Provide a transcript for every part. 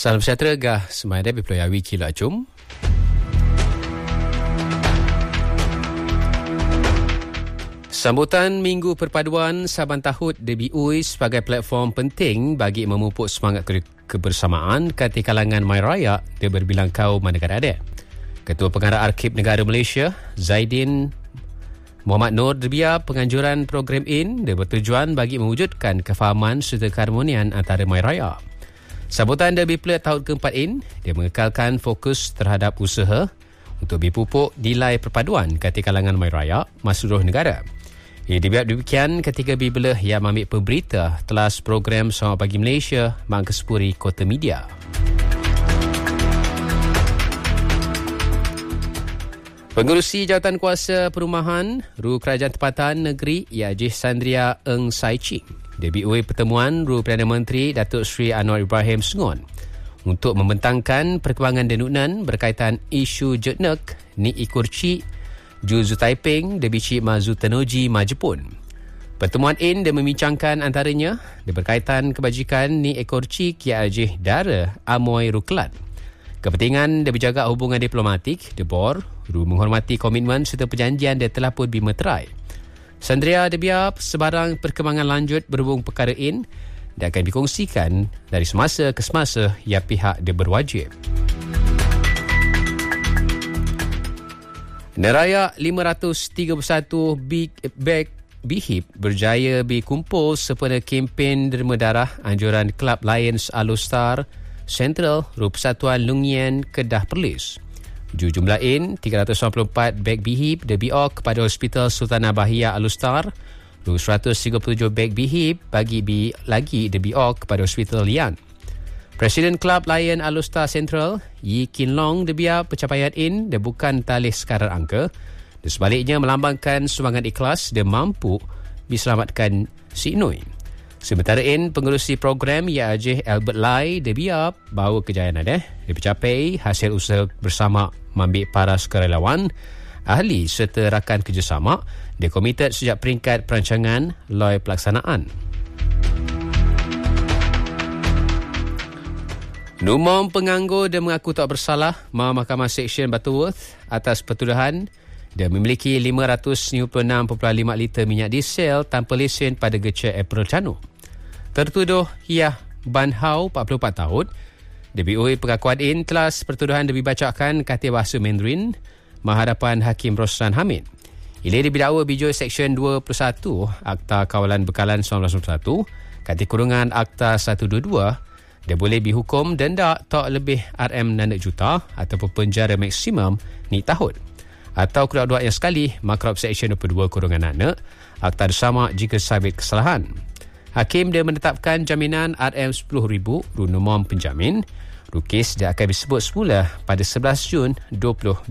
Salam sejahtera gah semada berpelayawi kilo acum. Sambutan Minggu Perpaduan Saban Tahun DBUI sebagai platform penting bagi memupuk semangat kebersamaan kati kalangan mai raya di berbilang kaum negara adik. Ketua Pengarah Arkib Negara Malaysia, Zaidin Muhammad Nur Debiar penganjuran program ini bertujuan bagi mewujudkan kefahaman serta keharmonian antara mai raya. Sambutan Derby Plate tahun keempat ini, dia mengekalkan fokus terhadap usaha untuk dipupuk nilai perpaduan kati kalangan mai raya seluruh negara. Ia dibuat demikian ketika bila yang ambil pemberita telas program Selamat Pagi Malaysia Mak Kesepuri Kota Media. Pengerusi Jawatan Kuasa Perumahan Ru Kerajaan Tempatan Negeri Yajih Sandria Eng Sai Ching DBUI pertemuan Ru Perdana Menteri Datuk Seri Anwar Ibrahim Sengon untuk membentangkan perkembangan denunan berkaitan isu jetnek ni ikurci Juzu Taiping Debici Mazu Tenoji Ma Jepun. Pertemuan ini dia membincangkan antaranya dia berkaitan kebajikan ni ekor cik Yajih Dara Amoy Ruklat. Kepentingan dia berjaga hubungan diplomatik, dia bor, Ru menghormati komitmen serta perjanjian dia telah pun dimeterai. Sandria dia biar sebarang perkembangan lanjut berhubung perkara ini dia akan dikongsikan dari semasa ke semasa yang pihak dia berwajib. Neraya 531 beg bihib berjaya dikumpul sempena kempen derma darah anjuran Kelab Lions Alustar Central Ru Persatuan Lungyen Kedah Perlis. Jumlah in 394 beg bihib dibiok kepada Hospital Sultanah Bahia Alustar. Ru 137 beg bihib bagi lagi dibiok kepada Hospital Lian. Presiden Kelab Lion Alustar Central, Yi Kin Long, dia pencapaian ini dia bukan talih sekadar angka. Dia sebaliknya melambangkan sumbangan ikhlas dia mampu diselamatkan si Inui. Sementara ini, pengerusi program Yajih Albert Lai dia biar bahawa kejayaan dia dicapai hasil usaha bersama mengambil para sukarelawan, ahli serta rakan kerjasama. Dia komited sejak peringkat perancangan loi pelaksanaan. Numom penganggur dia mengaku tak bersalah Mahkamah Seksyen Butterworth atas pertuduhan dia memiliki 596.5 liter minyak diesel tanpa lesen pada Gecek April Canu. Tertuduh Yah Ban Hau 44 tahun. DBUI pengakuan ini telah pertuduhan dibacakan kata bahasa Mandarin menghadapan Hakim Roslan Hamid. Ia didakwa bijoi Seksyen 21 Akta Kawalan Bekalan 1991 kata kurungan Akta 122. Dia boleh dihukum denda tak lebih RM6 juta ataupun penjara maksimum ni tahun. Atau kedua-dua yang sekali Makrab Seksyen 22 kurungan anak Akta bersama jika sabit kesalahan. Hakim dia menetapkan jaminan RM10,000 rumah penjamin. Kes dia akan disebut semula pada 11 Jun 2026.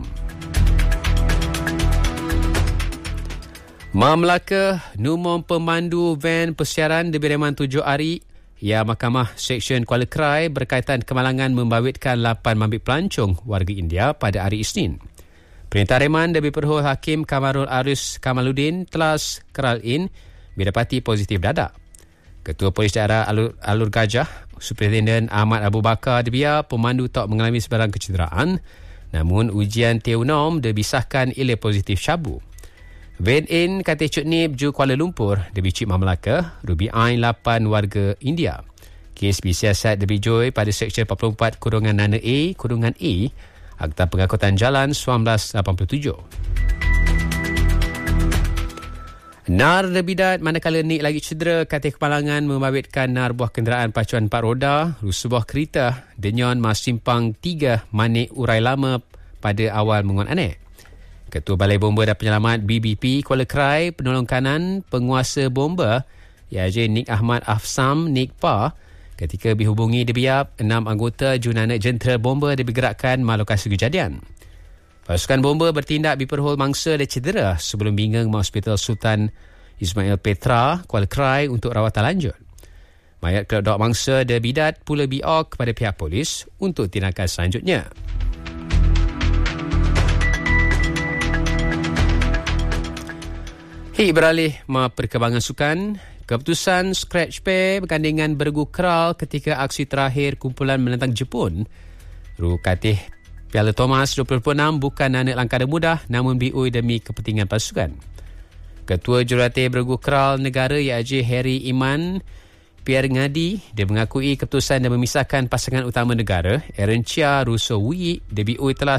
Melaka Numom pemandu van persiaran di Beriman 7 hari ya Mahkamah Seksyen Kuala Krai berkaitan kemalangan membawitkan 8 mambik pelancong warga India pada hari Isnin. Perintah reman dari Perhul Hakim Kamarul Aris Kamaluddin telah keral in didapati positif dadak. Ketua Polis Daerah Alur Gajah, Superintendent Ahmad Abu Bakar dibiar pemandu tak mengalami sebarang kecederaan, namun ujian teonom dibisahkan ia positif syabu. Van in kata Cutnip Ju Kuala Lumpur dibicik Melaka Ruby Ain 8 warga India. Kes bersiasat dibijoi pada Seksyen 44 kurungan Nana A kurungan A Akta Pengangkutan Jalan 1987. Nar lebidat manakala Nik lagi cedera kata kemalangan membawitkan nar buah kenderaan pacuan 4 roda sebuah kereta denyon mas simpang 3 Manik Urai Lama pada awal menguat anek. Ketua Balai Bomba dan Penyelamat BBP Kuala Krai penolong kanan penguasa bomba Yajih Nik Ahmad Afsam Nik Pa ketika dihubungi dibiap 6 anggota Junana Jentera Bomba dibergerakkan lokasi kejadian. Pasukan bomba bertindak di Perhol mangsa dan cedera sebelum bingung ke Hospital Sultan Ismail Petra Kuala Krai untuk rawatan lanjut. Mayat kedua mangsa dan bidat pula biok kepada pihak polis untuk tindakan selanjutnya. Beralih perkembangan sukan, Keputusan scratch pair bergandingan bergu kral ketika aksi terakhir kumpulan menentang Jepun. Rukatih Piala Thomas 2026 bukan anak langkah mudah namun BOI demi kepentingan pasukan. Ketua Jurulatih Bergu Kral Negara IAJ Harry Iman Pierre Ngadi, dia mengakui keputusan dan memisahkan pasangan utama negara Aaron Chia Russo Wee, BOI telah